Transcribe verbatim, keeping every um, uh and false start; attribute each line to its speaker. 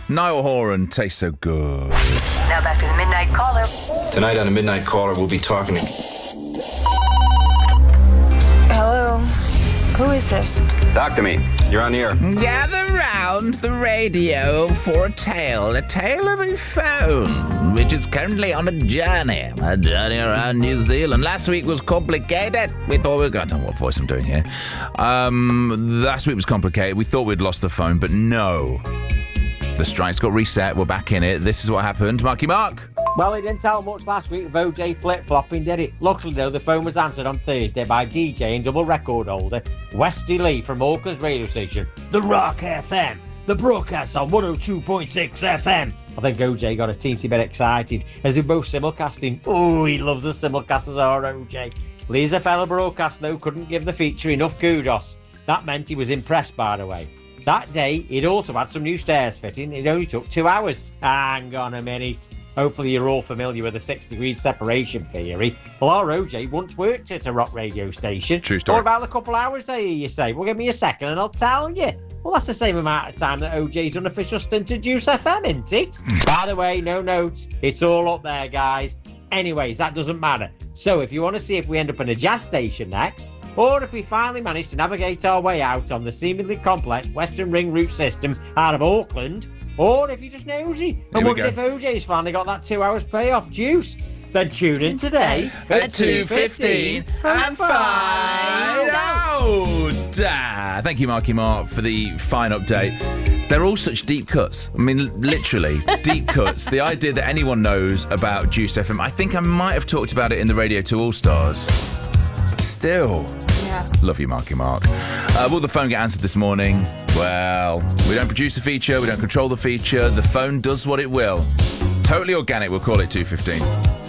Speaker 1: Niall Horan tastes so good.
Speaker 2: Now back to the Midnight Caller.
Speaker 3: Tonight on the Midnight Caller, we'll be talking to...
Speaker 4: Hello. Who is this?
Speaker 3: Talk to me. You're on the air.
Speaker 1: Gather round the radio for a tale, a tale of a phone, which is currently on a journey, a journey around New Zealand. Last week was complicated. We thought we were going to... I don't know what voice I'm doing here. Um, last week was complicated. We thought we'd lost the phone, but no. The strikes got reset. We're back in it. This is what happened. Marky Mark.
Speaker 5: Well, it didn't tell much last week of O J flip-flopping, did it? Luckily, though, the phone was answered on Thursday by D J and double record holder Westy Lee from Auckland's radio station, The Rock F M. The broadcast on one oh two point six F M. I think O J got a teensy bit excited as they're both simulcasting. Oh, he loves the simulcasters, our O J. Lee's a fellow broadcast, though, couldn't give the feature enough kudos. That meant he was impressed, by the way. That day, he'd also had some new stairs fitting. It only took two hours. Hang on a minute. Hopefully you're all familiar with the six degrees separation theory. Well, our O J once worked at a rock radio station.
Speaker 1: True story.
Speaker 5: What about the couple hours there, you say? Well, give me a second and I'll tell you. Well, that's the same amount of time that O J's unofficial stint at Juice F M, isn't it? By the way, no notes. It's all up there, guys. Anyways, that doesn't matter. So if you want to see if we end up in a jazz station next, or if we finally manage to navigate our way out on the seemingly complex Western Ring route system out of Auckland, or if you're just nosy and wonder if O J's finally got that two hours payoff juice, then tune in today
Speaker 1: at two fifteen and find out. Ah, thank you, Marky Mark, for the fine update. They're all such deep cuts. I mean, literally, deep cuts. The idea that anyone knows about Juice F M, I think I might have talked about it in the Radio two All-Stars. Still.
Speaker 4: Yeah.
Speaker 1: Love you, Marky Mark. Uh, will the phone get answered this morning? Well, we don't produce the feature, we don't control the feature. The phone does what it will. Totally organic, we'll call it two fifteen.